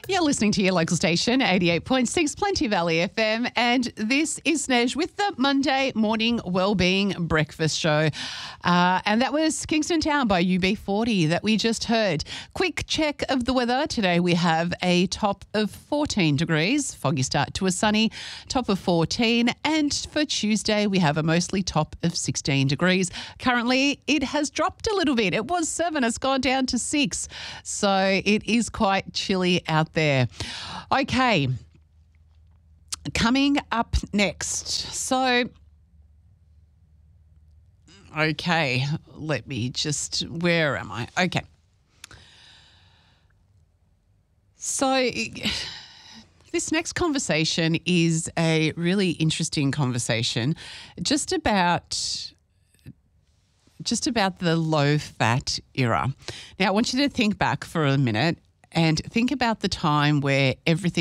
You're listening to your local station, 88.6 Plenty Valley FM, and this is Snej with the Monday Morning Wellbeing Breakfast Show. And that was Kingston Town by UB40 that we just heard. Quick check of the weather. Today we have a top of 14 degrees, foggy start to a sunny top of 14. And for Tuesday, we have a mostly top of 16 degrees. Currently, it has dropped a little bit. It was 7, it's gone down to 6. So it is quite chilly out there. Okay, coming up next. So, okay, let me just, where am I? Okay. So this next conversation is a really interesting conversation just about the low-fat era. Now, I want you to think back for a minute and think about the time where everything